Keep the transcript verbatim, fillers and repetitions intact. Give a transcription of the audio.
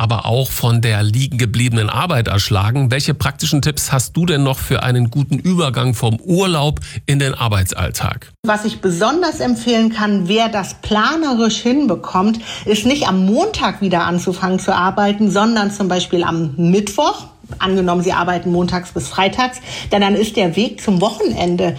aber auch von der liegen gebliebenen Arbeit erschlagen. Welche praktischen Tipps hast du denn noch für einen guten Übergang vom Urlaub in den Arbeitsalltag? Was ich besonders empfehlen kann, wer das planerisch hinbekommt, ist nicht am Montag wieder anzufangen zu arbeiten, sondern zum Beispiel am Mittwoch. Angenommen, Sie arbeiten montags bis freitags, denn dann ist der Weg zum Wochenende